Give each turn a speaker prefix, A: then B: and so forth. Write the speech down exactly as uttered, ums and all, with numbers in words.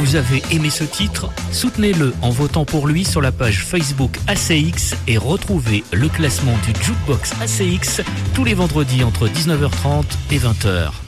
A: Vous avez aimé ce titre? Soutenez-le en votant pour lui sur la page Facebook A C X et retrouvez le classement du Jukebox A C X tous les vendredis entre dix-neuf heures trente et vingt heures.